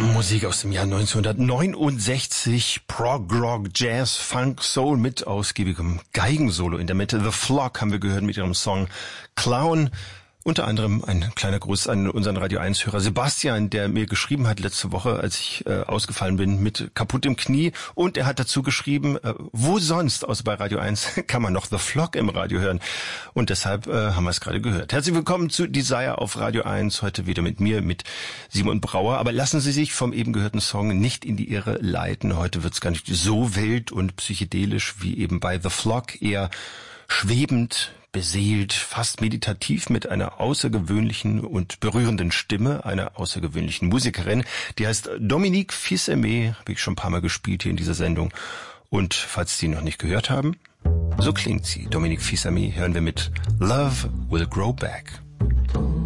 Musik aus dem Jahr 1969, Prog, Rock, Jazz, Funk, Soul mit ausgiebigem Geigensolo in der Mitte. The Flock haben wir gehört mit ihrem Song Clown. Unter anderem ein kleiner Gruß an unseren Radio 1-Hörer Sebastian, der mir geschrieben hat letzte Woche, als ich ausgefallen bin mit kaputtem Knie. Und er hat dazu geschrieben, wo sonst, außer bei Radio 1, kann man noch The Flock im Radio hören. Und deshalb haben wir es gerade gehört. Herzlich willkommen zu Desire auf Radio 1. Heute wieder mit mir, mit Simon Brauer. Aber lassen Sie sich vom eben gehörten Song nicht in die Irre leiten. Heute wird es gar nicht so wild und psychedelisch wie eben bei The Flock. Eher schwebend, beseelt, fast meditativ mit einer außergewöhnlichen und berührenden Stimme, einer außergewöhnlichen Musikerin. Die heißt Dominique Fils-Aimé, habe ich schon ein paar Mal gespielt hier in dieser Sendung. Und falls Sie noch nicht gehört haben, so klingt sie. Dominique Fils-Aimé hören wir mit Love Will Grow Back.